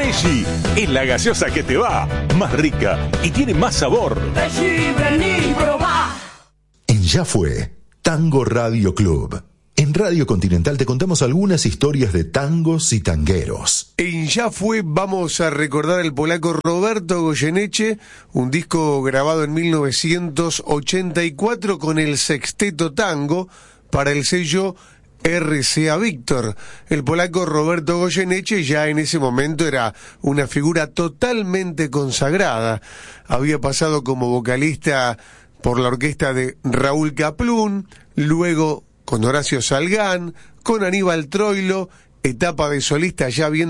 Barelli es la gaseosa que te va, más rica y tiene más sabor. En Ya Fue, Tango Radio Club. En Radio Continental te contamos algunas historias de tangos y tangueros. En Ya Fue vamos a recordar al polaco Roberto Goyeneche, un disco grabado en 1984 con el Sexteto Tango para el sello RCA Víctor. El polaco Roberto Goyeneche ya en ese momento era una figura totalmente consagrada. Había pasado como vocalista por la orquesta de Raúl Kaplún, luego con Horacio Salgán, con Aníbal Troilo, etapa de solista ya bien